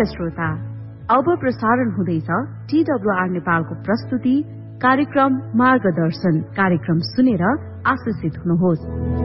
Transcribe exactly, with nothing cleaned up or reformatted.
प्रिय श्रोता, अब प्रसारण हुँदैछ टीडब्ल्यूआर नेपालको प्रस्तुति कार्यक्रम मार्गदर्शन। कार्यक्रम सुनेर आशिषित हुनुहोस्।